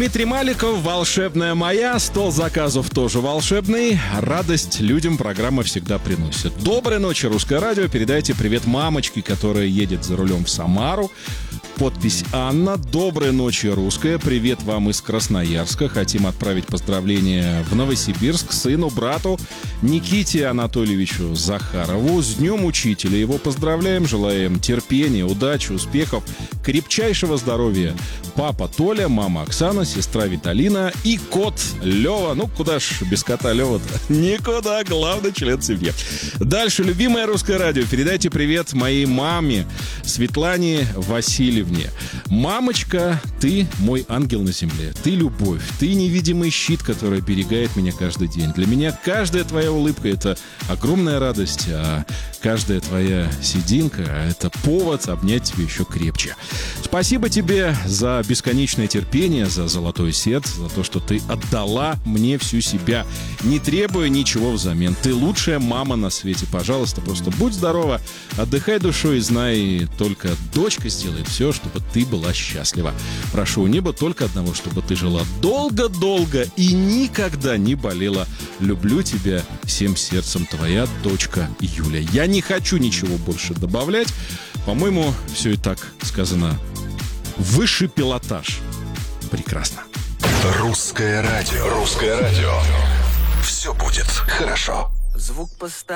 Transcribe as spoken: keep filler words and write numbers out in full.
Дмитрий Маликов, «Волшебная моя», стол заказов тоже волшебный. Радость людям программа всегда приносит. Доброй ночи, Русское радио. Передайте привет мамочке, которая едет за рулем в Самару. Подпись Анна. Доброй ночи, Русская. Привет вам из Красноярска. Хотим отправить поздравления в Новосибирск сыну, брату Никите Анатольевичу Захарову. С Днем Учителя его поздравляем. Желаем терпения, удачи, успехов, крепчайшего здоровья. Папа Толя, мама Оксана, сестра Виталина и кот Лева. Ну, куда ж без кота Лева-то? Никуда, главный член семьи. Дальше, любимое Русское радио. Передайте привет моей маме Светлане Васильевне. Мамочка, ты мой ангел на земле. Ты любовь. Ты невидимый щит, который оберегает меня каждый день. Для меня каждая твоя улыбка — это огромная радость, а каждая твоя сединка — это повод обнять тебя еще крепче. Спасибо тебе за бесконечное терпение, за золотой сердце, за то, что ты отдала мне всю себя, не требуя ничего взамен. Ты лучшая мама на свете. Пожалуйста, просто будь здорова, отдыхай душой и знай, только дочка сделает все, чтобы ты была счастлива. Прошу у неба только одного, чтобы ты жила долго-долго и никогда не болела. Люблю тебя всем сердцем, твоя дочка Юля. Я не хочу ничего больше добавлять. По-моему, все и так сказано. Высший пилотаж. Прекрасно. Русское радио. Русское радио. Все будет хорошо. Звук поставь.